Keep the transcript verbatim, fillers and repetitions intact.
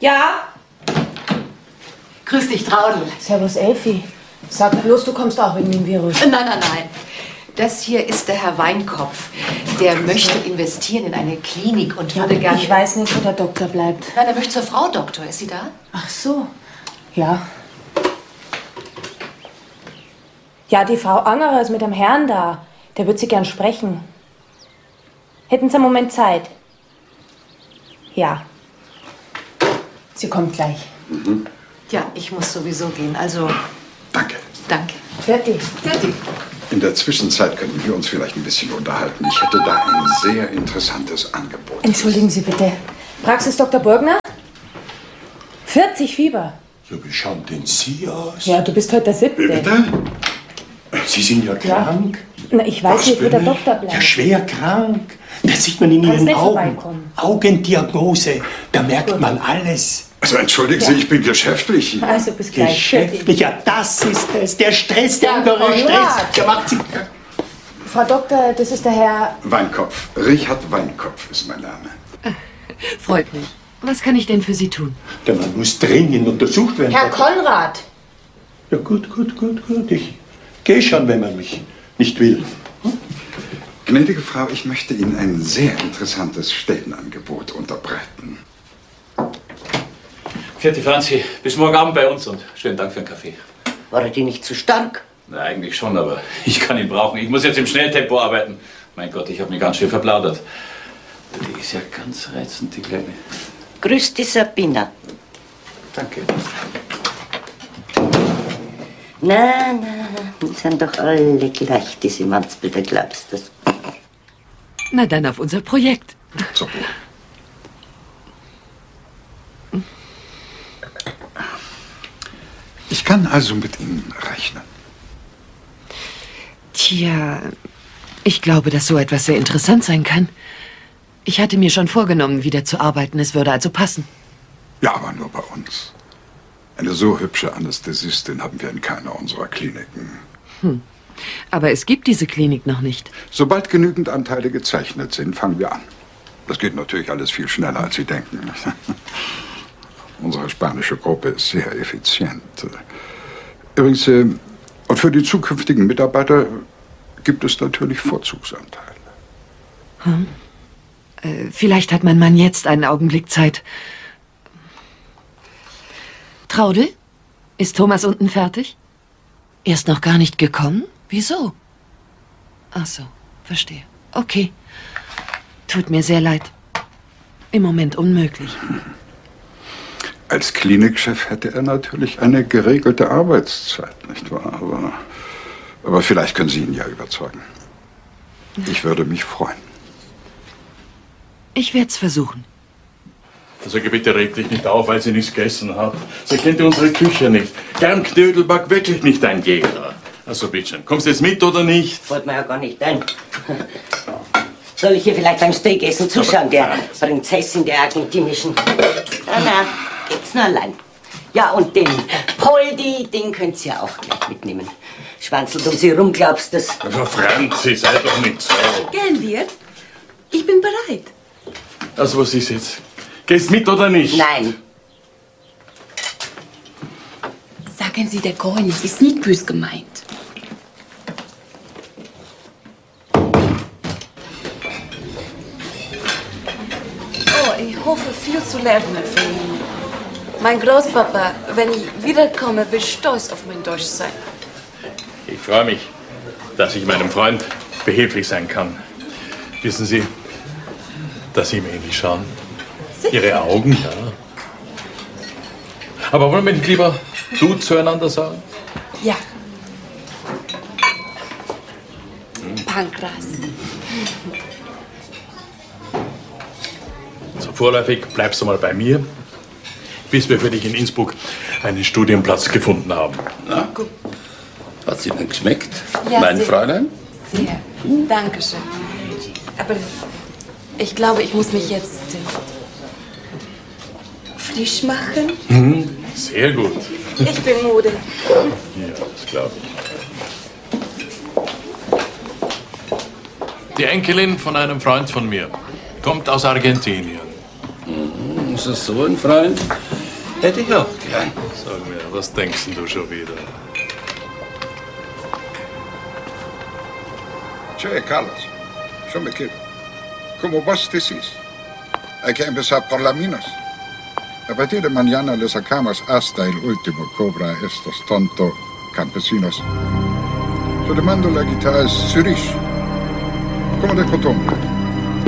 Ja? Grüß dich, Traudl. Servus, Elfi. Sag bloß, du kommst auch wegen dem Virus. Nein, nein, nein. Das hier ist der Herr Weinkopf. Der möchte investieren in eine Klinik und würde gerne... Ich weiß nicht, wo der Doktor bleibt. Nein, er möchte zur Frau Doktor. Ist sie da? Ach so. Ja. Ja, die Frau Angerer ist mit dem Herrn da. Der wird sie gern sprechen. Hätten Sie einen Moment Zeit? Ja. Sie kommt gleich. Mhm. Ja, ich muss sowieso gehen. Also... Danke. Danke. Fertig. Fertig. In der Zwischenzeit könnten wir uns vielleicht ein bisschen unterhalten. Ich hätte da ein sehr interessantes Angebot. Entschuldigen Sie bitte. Praxis Doktor Burgner? vierzig Fieber. Ja, wie schauen denn Sie aus? Ja, du bist heute der Siebte. Bitte? Sie sind ja krank. Ja. Na, ich weiß Was nicht, wo der bin ich? Doktor bleibt. Ja, schwer krank. Das sieht man in Kannst Ihren nicht Augen. vorbeikommen. Augendiagnose. Da merkt man alles. Also entschuldigen Sie, Ja. ich bin geschäftlich. Also bis gleich. Geschäftlich, ja, das ist es. Der Stress, der Ja, innere Konrad. Stress. Der macht Sie... Frau Doktor, das ist der Herr... Weinkopf. Richard Weinkopf ist mein Name. Freut mich. Was kann ich denn für Sie tun? Der Mann muss dringend untersucht werden. Herr Konrad. Ja, gut, gut, gut, gut. Ich gehe schon, wenn man mich nicht will. Gnädige Frau, ich möchte Ihnen ein sehr interessantes Stellenangebot unterbreiten. Vierte Franzi, bis morgen Abend bei uns und schönen Dank für den Kaffee. War er dir nicht zu stark? Na, eigentlich schon, aber ich kann ihn brauchen. Ich muss jetzt im Schnelltempo arbeiten. Mein Gott, ich habe mich ganz schön verplaudert. Die ist ja ganz reizend, die Kleine. Grüß die Sabina. Danke. Na, na, die sind doch alle gleich, diese Mannsbilder, glaubst du das? Na dann auf unser Projekt. Super. Ich kann also mit Ihnen rechnen. Tja, ich glaube, dass so etwas sehr interessant sein kann. Ich hatte mir schon vorgenommen, wieder zu arbeiten. Es würde also passen. Ja, aber nur bei uns. Eine so hübsche Anästhesistin haben wir in keiner unserer Kliniken. Hm. Aber es gibt diese Klinik noch nicht. Sobald genügend Anteile gezeichnet sind, fangen wir an. Das geht natürlich alles viel schneller, als Sie denken. Unsere spanische Gruppe ist sehr effizient. Übrigens, äh, und für die zukünftigen Mitarbeiter gibt es natürlich Vorzugsanteile. Hm. Äh, vielleicht hat mein Mann jetzt einen Augenblick Zeit. Traudel? Ist Thomas unten fertig? Er ist noch gar nicht gekommen? Wieso? Ach so, verstehe. Okay. Tut mir sehr leid. Im Moment unmöglich. Als Klinikchef hätte er natürlich eine geregelte Arbeitszeit, nicht wahr? Aber, aber vielleicht können Sie ihn ja überzeugen. Ich würde mich freuen. Ich werde es versuchen. Also bitte reg dich nicht auf, weil sie nichts gegessen hat. Sie kennt unsere Küche nicht. Gern Knödelback, wirklich nicht ein Jäger. Also bitte, kommst du jetzt mit oder nicht? Fällt mir ja gar nicht ein. Soll ich hier vielleicht beim Steakessen zuschauen, der Prinzessin der argentinischen? Na, na, geht's nur allein. Ja, und den Poldi, den könnt ihr auch gleich mitnehmen. Schwanzelt um sie rum, glaubst du das? Also Franzi, sei doch nicht so. Gern wir? Ich bin bereit. Also was ist jetzt? Gehst mit oder nicht? Nein. Sagen Sie, der König ist nicht bös gemeint. Oh, ich hoffe viel zu lernen von Ihnen. Mein Großpapa, wenn ich wiederkomme, will stolz auf mein Deutsch sein. Ich freue mich, dass ich meinem Freund behilflich sein kann. Wissen Sie, dass Sie ihm ähnlich schauen? Sicher. Ihre Augen, ja. Aber wollen wir nicht lieber du zueinander sagen? Ja. Pankras. So vorläufig bleibst du mal bei mir, bis wir für dich in Innsbruck einen Studienplatz gefunden haben. Na? Hat's Ihnen geschmeckt, Ja, mein sehr. Fräulein? Sehr. Dankeschön. Aber ich glaube, ich muss mich jetzt äh, frisch machen. Mhm. Sehr gut. Ich bin müde. Ja, das glaube ich. Die Enkelin von einem Freund von mir kommt aus Argentinien. Unser so ein Freund hätte ich auch gern. Sag mir, was denkst denn du schon wieder? Che, Carlos, yo me quedo. Como vos decís. Hay que empezar por las minas. A partir de mañana le sacamos hasta el último cobra a estos tontos campesinos. Yo le mando la guitarra a Zurich, como de costumbre.